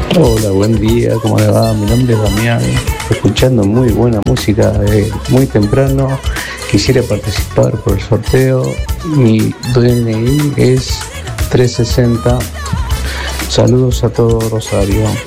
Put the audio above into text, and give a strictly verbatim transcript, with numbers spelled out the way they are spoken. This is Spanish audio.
Hola, buen día, ¿cómo le va? Mi nombre es Damián, escuchando muy buena música de muy temprano. Quisiera participar por el sorteo. Mi D N I es trescientos sesenta. Saludos a todo Rosario.